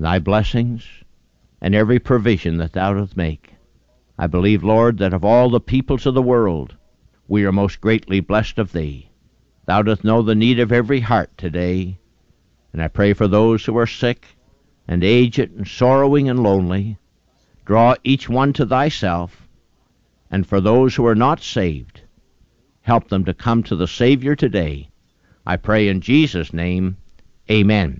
thy blessings, and every provision that thou dost make. I believe, Lord, that of all the peoples of the world, we are most greatly blessed of thee. Thou dost know the need of every heart today, and I pray for those who are sick and aged and sorrowing and lonely. Draw each one to thyself, and for those who are not saved, help them to come to the Savior today. I pray in Jesus' name, amen.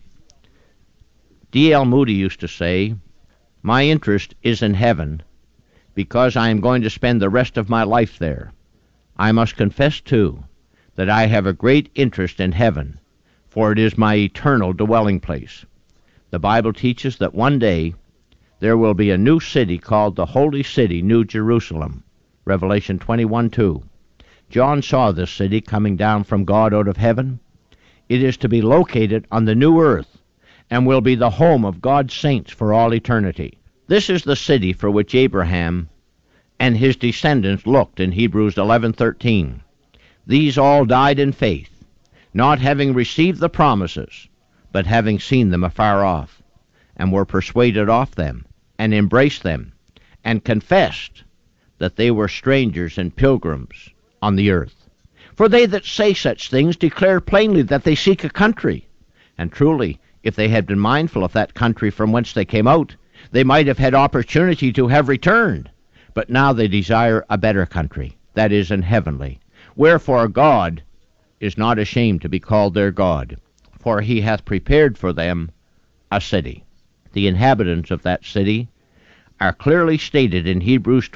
D.L. Moody used to say, my interest is in heaven because I am going to spend the rest of my life there. I must confess, too, that I have a great interest in heaven, for it is my eternal dwelling place. The Bible teaches that one day there will be a new city called the Holy City, New Jerusalem. Revelation 21:2. John saw this city coming down from God out of heaven. It is to be located on the new earth and will be the home of God's saints for all eternity. This is the city for which Abraham and his descendants looked in Hebrews 11:13. These all died in faith, not having received the promises, but having seen them afar off, and were persuaded of them, and embraced them, and confessed that they were strangers and pilgrims on the earth. For they that say such things declare plainly that they seek a country. And truly, if they had been mindful of that country from whence they came out, they might have had opportunity to have returned. But now they desire a better country, that is, an heavenly. Wherefore God is not ashamed to be called their God, for he hath prepared for them a city. The inhabitants of that city are clearly stated in Hebrews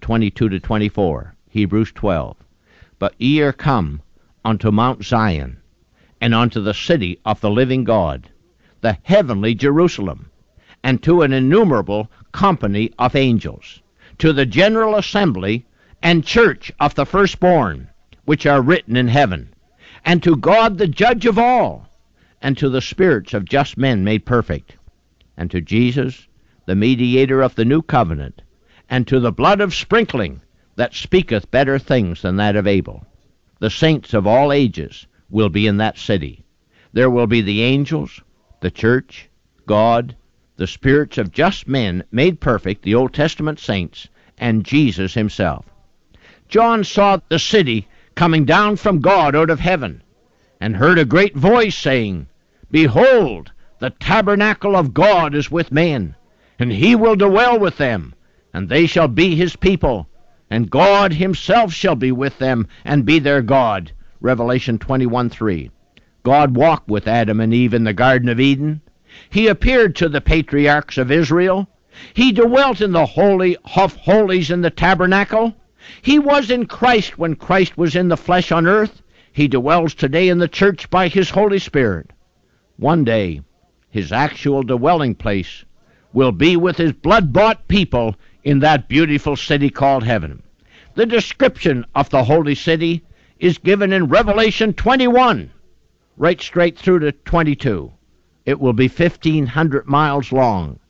12:22-24. Hebrews 12. But ye are come unto Mount Zion, and unto the city of the living God, the heavenly Jerusalem, and to an innumerable company of angels, to the general assembly and church of the firstborn, which are written in heaven, and to God the judge of all, and to the spirits of just men made perfect, and to Jesus, the mediator of the new covenant, and to the blood of sprinkling that speaketh better things than that of Abel. The saints of all ages will be in that city. There will be the angels, the church, God, the spirits of just men made perfect, the Old Testament saints, and Jesus himself. John saw the city coming down from God out of heaven, and heard a great voice saying, Behold, the tabernacle of God is with men, and he will dwell with them, and they shall be his people, and God himself shall be with them, and be their God. Revelation 21:3. God walked with Adam and Eve in the Garden of Eden. He appeared to the patriarchs of Israel. He dwelt in the Holy of Holies in the tabernacle. He was in Christ when Christ was in the flesh on earth. He dwells today in the church by his Holy Spirit. One day, his actual dwelling place will be with his blood-bought people in that beautiful city called heaven. The description of the holy city is given in Revelation 21, right straight through to 22. It will be 1,500 miles long,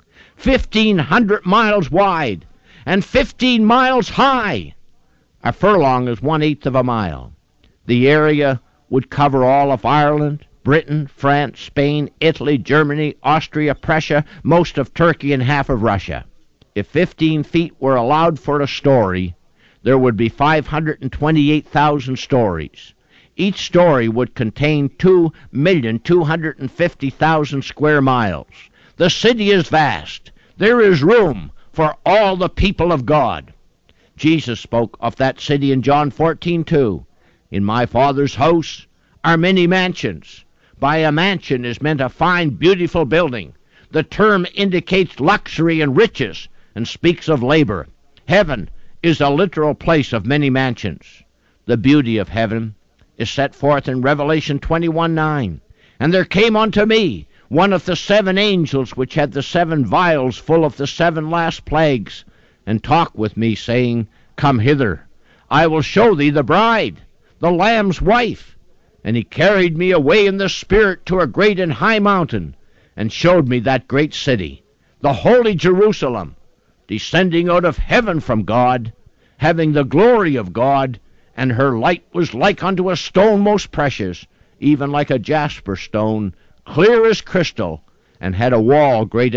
1,500 miles wide, and 15 miles high. A furlong is 1/8 of a mile. The area would cover all of Ireland, Britain, France, Spain, Italy, Germany, Austria, Prussia, most of Turkey, and half of Russia. If 15 feet were allowed for a story, there would be 528,000 stories. Each story would contain 2,250,000 square miles. The city is vast. There is room for all the people of God. Jesus spoke of that city in John 14:2. In my Father's house are many mansions. By a mansion is meant a fine, beautiful building. The term indicates luxury and riches and speaks of labor. Heaven is a literal place of many mansions. The beauty of heaven is set forth in Revelation 21:9. And there came unto me one of the 7 angels which had the 7 vials full of the 7 last plagues, and talked with me, saying, Come hither, I will show thee the bride, the Lamb's wife. And he carried me away in the Spirit to a great and high mountain, and showed me that great city, the holy Jerusalem, descending out of heaven from God, having the glory of God, and her light was like unto a stone most precious, even like a jasper stone, clear as crystal, and had a wall great